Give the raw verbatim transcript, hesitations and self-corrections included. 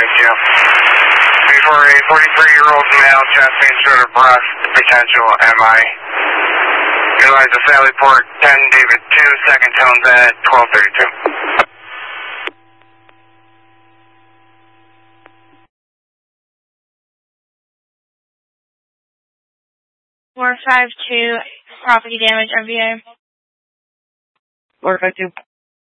Thank you. Before a forty-three-year-old male, chest pain, shoulder, breast, potential M I. Utilize the Sally Port ten, David two, second tones at twelve thirty-two. four five two, property damage, R V A. four five two.